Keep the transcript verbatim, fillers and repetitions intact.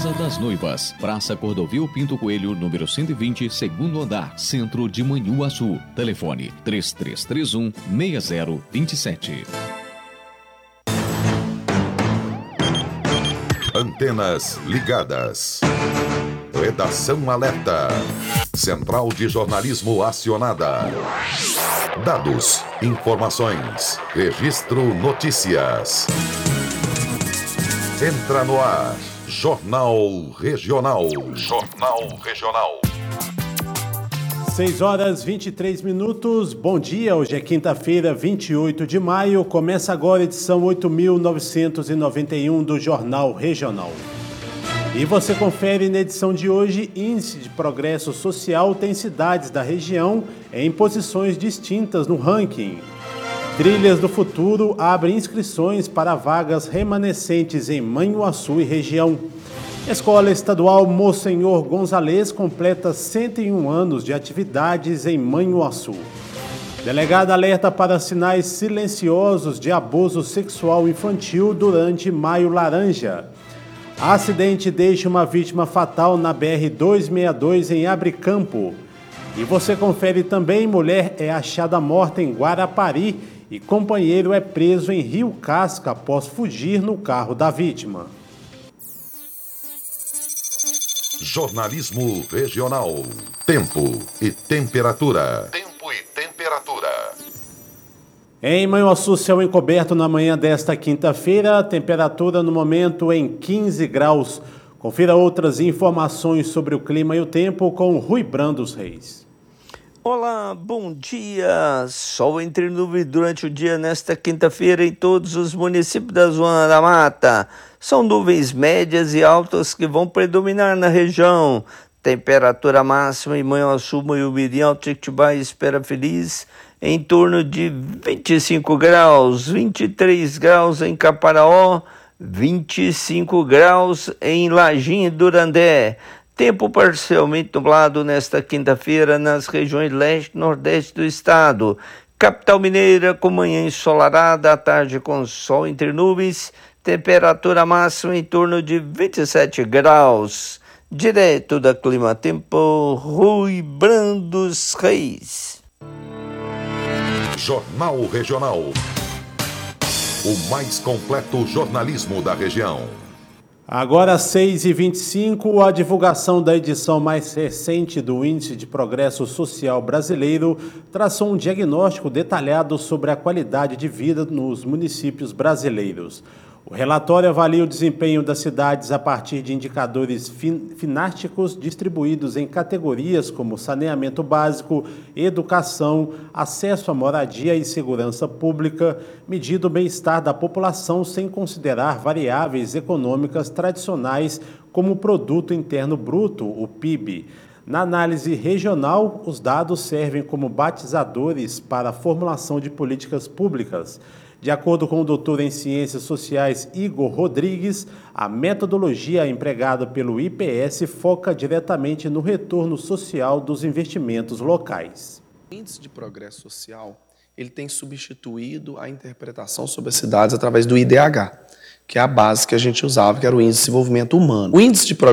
Casa das Noivas, Praça Cordovil Pinto Coelho, número cento e vinte, segundo andar, Centro de Manhuaçu. Telefone três três três um, seis zero dois sete. Antenas ligadas. Redação alerta. Central de jornalismo acionada. Dados, informações, registro notícias. Entra no ar, Jornal Regional. Jornal Regional. seis horas e vinte e três minutos. Bom dia, hoje é quinta-feira, vinte e oito de maio. Começa agora a edição oito mil novecentos e noventa e um do Jornal Regional. E você confere na edição de hoje: índice de progresso social tem cidades da região em posições distintas no ranking. Trilhas do Futuro abre inscrições para vagas remanescentes em Manhuaçu e região. Escola Estadual Monsenhor Gonzalez completa cento e um anos de atividades em Manhuaçu. Delegada alerta para sinais silenciosos de abuso sexual infantil durante Maio Laranja. Acidente deixa uma vítima fatal na B R duzentos e sessenta e dois em Abricampo. E você confere também: mulher é achada morta em Guarapari e companheiro é preso em Rio Casca após fugir no carro da vítima. Jornalismo Regional. Tempo e temperatura. Tempo e temperatura. Em Manhuaçu, céu encoberto na manhã desta quinta-feira, temperatura no momento em quinze graus. Confira outras informações sobre o clima e o tempo com Rui Brandos Reis. Olá, bom dia! Sol entre nuvens durante o dia nesta quinta-feira em todos os municípios da Zona da Mata. São nuvens médias e altas que vão predominar na região. Temperatura máxima em Manhuaçu, Manhumirim, Alto Jequitibá e Espera Feliz em torno de vinte e cinco graus, vinte e três graus em Caparaó, vinte e cinco graus em Lajinha e Durandé. Tempo parcialmente nublado nesta quinta-feira nas regiões leste e nordeste do estado. Capital Mineira com manhã ensolarada, à tarde com sol entre nuvens, temperatura máxima em torno de vinte e sete graus. Direto da Clima Tempo, Rui Brandos Reis. Jornal Regional. O mais completo jornalismo da região. Agora às seis e vinte e cinco, a divulgação da edição mais recente do Índice de Progresso Social Brasileiro traçou um diagnóstico detalhado sobre a qualidade de vida nos municípios brasileiros. O relatório avalia o desempenho das cidades a partir de indicadores fin- finásticos distribuídos em categorias como saneamento básico, educação, acesso à moradia e segurança pública, medindo o bem-estar da população sem considerar variáveis econômicas tradicionais como o Produto Interno Bruto, o P I B. Na análise regional, os dados servem como batizadores para a formulação de políticas públicas. De acordo com o doutor em Ciências Sociais Igor Rodrigues, a metodologia empregada pelo I P S foca diretamente no retorno social dos investimentos locais. O Índice de Progresso Social ele tem substituído a interpretação sobre as cidades através do I D H, que é a base que a gente usava, que era o Índice de Desenvolvimento Humano. O Índice de